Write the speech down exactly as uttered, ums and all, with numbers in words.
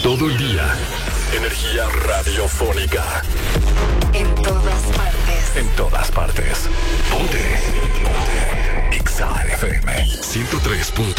Todo el día. Energía radiofónica. En todas partes. En todas partes. Ponte. Ponte. X A F M ciento tres punto